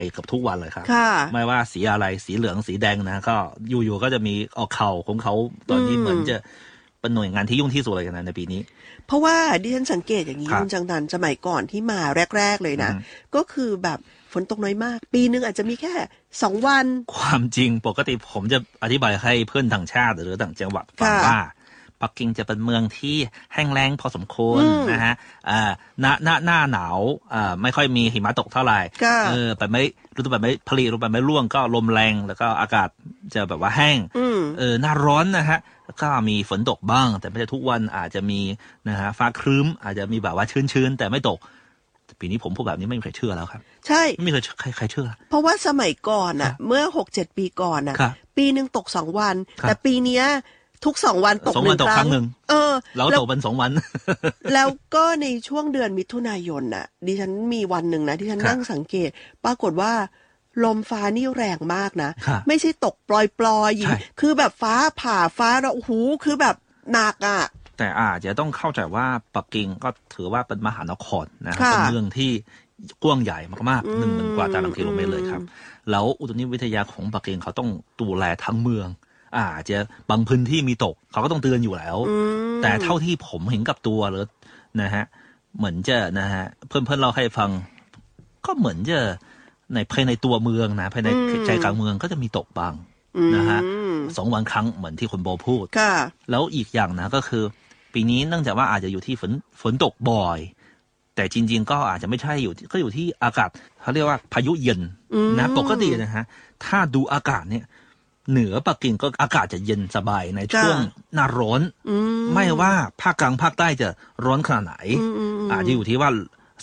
กับทุกวันเลยครับไม่ว่าสีอะไรสีเหลืองสีแดงนะก็อยู่ๆก็จะมีออกข่าวของเขาตอนนี้เหมือนจะเป็นหน่วยงานที่ยุ่งที่สุดเลยนะในปีนี้เพราะว่าดิฉันสังเกตอย่างนี้คุณจังนันสมัยก่อนที่มาแรกๆเลยนะก็คือแบบฝนตกน้อยมากปีนึงอาจจะมีแค่2 วันความจริงปกติผมจะอธิบายให้เพื่อนต่างชาติหรือต่างจังหวัดฟังว่าปักกิ่งจะเป็นเมืองที่แห้งแล้งพอสมควรนะฮะหน้าหนาวไม่ค่อยมีหิมะตกเท่าไหร่ไปไม่ฤดูใบไม้ผลิฤดูใบไม้ร่วงก็ลมแรงแล้วก็อากาศจะแบบว่าแห้งหน้าร้อนนะฮะก็มีฝนตกบ้างแต่ไม่ใช่ทุกวันอาจจะมีนะฮะฟ้าครึ้มอาจจะมีแบบว่าชื้นแต่ไม่ตกปีนี้ผมพูดแบบนี้ไม่มีใครเชื่อแล้วครับใช่ไม่มีใครเชื่อเพราะว่าสมัยก่อนเมื่อ 6-7 ปีก่อนปีนึงตก2 วันแต่ปีนี้ทุก2 วันตก1 ครั้งเราตกเป็น2 วันแล้วก็ในช่วงเดือนมิถุนายนดิฉันมีวันหนึ่งนะที่ฉันนั่งสังเกตปรากฏว่าลมฟ้านี่แรงมากนะไม่ใช่ตกปล่อยๆคือแบบฟ้าผ่าฟ้าแล้วโอ้โหคือแบบหนักแต่อาจจะต้องเข้าใจว่าปักกิ่งก็ถือว่าเป็นมหานครนะเป็นเมืองที่กว้างใหญ่มากๆ10,000 กว่าตารางกิโลเมตรเลยครับแล้วอุตุนิยมวิทยาของปักกิ่งเขาต้องดูแลทั้งเมืองอาจจะบางพื้นที่มีตกเขาก็ต้องเตือนอยู่แล้วแต่เท่าที่ผมเห็นกับตัวเลยนะฮะเหมือนจะนะฮะเพื่อนเราให้ฟังก็เหมือนจะภายในตัวเมืองนะภายในใจกลางเมืองก็จะมีตกบ้างนะฮะ2 วันครั้งเหมือนที่คุณโบพูดแล้วอีกอย่างนะก็คือปีนี้เนื่องจากว่าอาจจะอยู่ที่ฝนตกบ่อยแต่จริงๆก็อาจจะไม่ใช่ก็อยู่ที่อากาศเขาเรียกว่าพายุเย็นนะปกตินะฮะถ้าดูอากาศเนี่ยเหนือปักกิ่งก็อากาศจะเย็นสบายในช่วงหน้าร้อนไม่ว่าภาคกลางภาคใต้จะร้อนขนาดไหนอาจจะอยู่ที่ว่า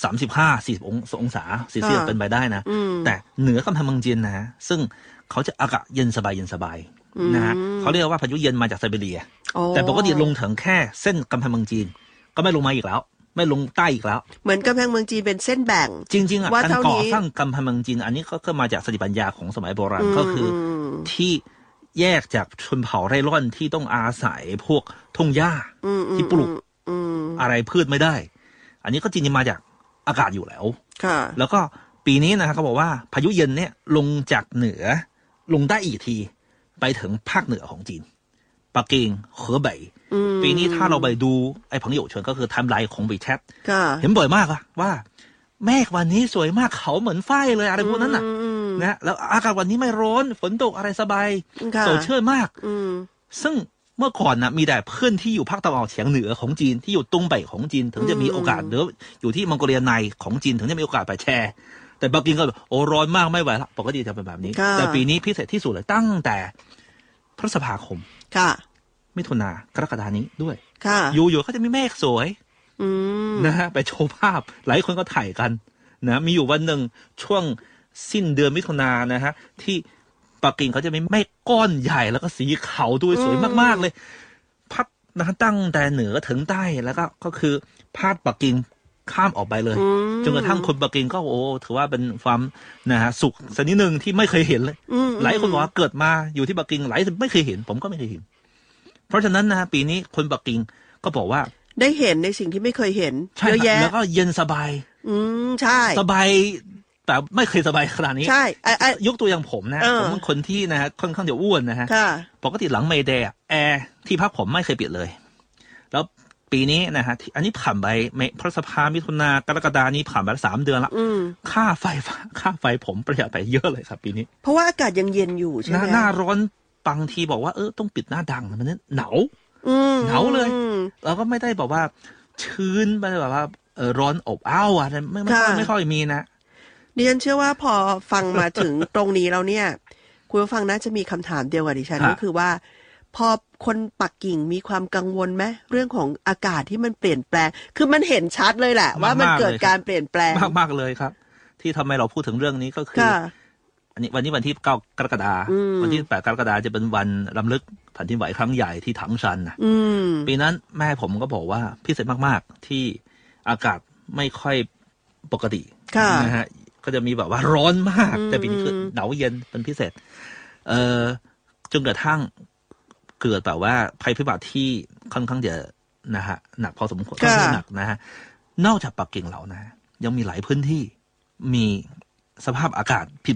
35-40 องศาเซลเซียสเป็นไปได้นะแต่เหนือกำแพงเมืองจีนนะซึ่งเขาจะอากาศเย็นสบายนะฮะเขาเรียกว่าพายุเย็นมาจากไซบีเรียแต่ปกติลงถึงแค่เส้นกำแพงเมืองจีนก็ไม่ลงมาอีกแล้วไม่ลงใต้อีกแล้วเหมือนกำแพงเมืองจีนเป็นเส้นแบ่งจริงๆการก่อสร้างกำแพงเมืองจีนอันนี้ก็มาจากสติปัญญาของสมัยโบราณก็คือที่แยกจากชนเผ่าไร่ร่อนที่ต้องอาศัยพวกทุ่งหญ้าที่ปลูกอะไรพืชไม่ได้อันนี้ก็จริงๆมาจากอากาศอยู่แล้วแล้วก็ปีนี้นะครับเขาบอกว่าพายุเย็นเนี่ยลงจากเหนือลงใต้อีกทีไปถึงภาคเหนือของจีนปักกิ่งเhebeiปีนี้ถ้าเราไปดูไอ้朋友圈ก็คือไทม์ไลน์ของ WeChat เห็นบ่อยมากว่าเมฆวันนี้สวยมากเขาเหมือนฝ้ายเลยอะไรพวกนั้นน่ะนะแล้วอากาศวันนี้ไม่ร้อนฝนตกอะไรสบายสดชื่นมากซึ่งเมื่อก่อนนะมีแต่เพื่อนที่อยู่ภาคตะวันออกเฉียงเหนือของจีนที่อยู่ตุ้งเป่ยของจีนถึงจะมีโอกาสหรืออยู่ที่มองโกเลียในของจีนถึงจะมีโอกาสไปแชร์แต่ปักกิ่งก็โอ้ร้อนมากไม่ไหวละปกติจะเป็นแบบนี้แต่ปีนี้พิเศษที่สุดเลยตั้งแต่พฤษภาคมมิถุนากรกฎานี้ด้วยอยู่ๆก็จะมีเมฆสวยนะฮะไปโชว์ภาพหลายคนก็ถ่ายกันนะมีอยู่วันหนึ่งช่วงสิ้นเดือนมิถุนายนนะฮะที่ปักกิ่งเขาจะมีเมฆก้อนใหญ่แล้วก็สีขาวด้วยสวยมากๆเลยพัดนะตั้งแต่เหนือถึงใต้แล้วก็คือพาดปักกิ่งข้ามออกไปเลยจนกระทั่งคนปักกิ่งก็โอ้ถือว่าเป็นความนะฮะสุขสักนิดนึงที่ไม่เคยเห็นเลยหลายคนบอกว่าเกิดมาอยู่ที่ปักกิ่งหลายไม่เคยเห็นผมก็ไม่เคยเห็นเพราะฉะนั้นนะปีนี้คนปักกิ่งก็บอกว่าได้เห็นในสิ่งที่ไม่เคยเห็นเยอะแยะแล้วก็เย็นสบายใช่สบายแต่ไม่เคยสบายขนาดนี้ใช่ยกตัวอย่างผมนะผมเป็นคนที่นะฮะค่อนข้างจะอ้วนนะฮะปกติหลังเมย์เดย์แอร์ที่พักผมไม่เคยปิดเลยแล้วปีนี้นะฮะอันนี้ผ่านไปพฤษภามิถุนากรกฎานี้ผ่านไป3 เดือนแล้วค่าไฟผมประหยัดไปเยอะเลยครับปีนี้เพราะว่าอากาศยังเย็นอยู่ใช่ไหมหน้าร้อนบางทีบอกว่าต้องปิดหน้าดังมันหนาวเลยเราก็ไม่ได้บอกว่าชื้นไม่ได้แบบว่าร้อนอบอ้าวอะไรไม่ค่อยมีนะดิฉันเชื่อว่าพอฟังมาถึงตรงนี้แล้วเนี่ยคุณผู้ฟังน่าจะมีคำถามเดียวกับดิฉันก็คือว่าพอคนปักกิ่งมีความกังวลไหมเรื่องของอากาศที่มันเปลี่ยนแปลงคือมันเห็นชัดเลยแหละว่ามันเกิดการเปลี่ยนแปลงมากเลยครับที่ทำไมเราพูดถึงเรื่องนี้ก็คือวันนี้วันที่9 กรกฎาคมวันที่8 กรกฎาคมจะเป็นวันรำลึกแผ่นดินไหวครั้งใหญ่ที่ถังซันนะปีนั้นแม่ผมก็บอกว่าพิเศษมากๆที่อากาศไม่ค่อยปกตินะฮะก็จะมีแบบว่าร้อนมากแต่ปีนี้คือหนาวเย็นเป็นพิเศษจนกระทั่งเกิดแบบว่าภัยพิบัติที่ค่อนข้างจะนะฮะหนักพอสมควรก็หนักนะฮะนอกจากปักกิ่งแล้วนะยังมีหลายพื้นที่มีสภาพอากาศผิด